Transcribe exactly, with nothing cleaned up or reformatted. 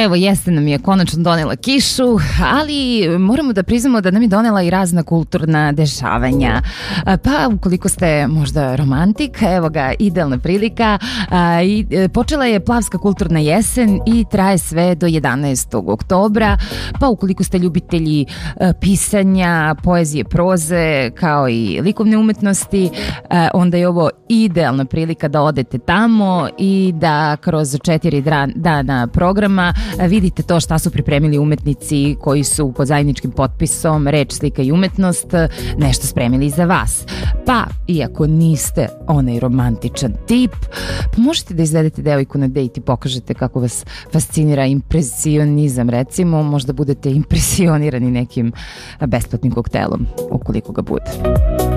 Evo, jesen nam je konačno donela kišu, ali moramo da priznamo da nam je donela i razna kulturna dešavanja. Pa, ukoliko ste možda romantik, evo ga, idealna prilika. I počela je Plavska kulturna jesen i traje sve do jedanaestog oktobra. Pa, ukoliko ste ljubitelji pisanja, poezije, proze, kao i likovne umetnosti, onda je ovo idealna prilika da odete tamo i da kroz četiri dana programa vidite to šta su pripremili umetnici koji su pod zajedničkim potpisom Reč, slika i umetnost nešto spremili za vas. Pa, iako niste onaj romantičan tip, pa možete da izvedete devojku na dejt i pokažete kako vas fascinira impresionizam, recimo, možda budete impresionirani nekim besplatnim koktelom, ukoliko ga bude.